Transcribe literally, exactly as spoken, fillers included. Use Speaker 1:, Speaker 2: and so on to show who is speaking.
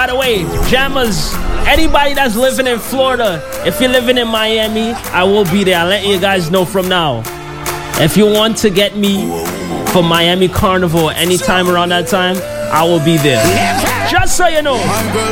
Speaker 1: by the way, Jammers, anybody that's living in Florida, if you're living in Miami, I will be there. I'll let you guys know from now. If you want to get me for Miami Carnival anytime around that time, I will be there. Just so you know.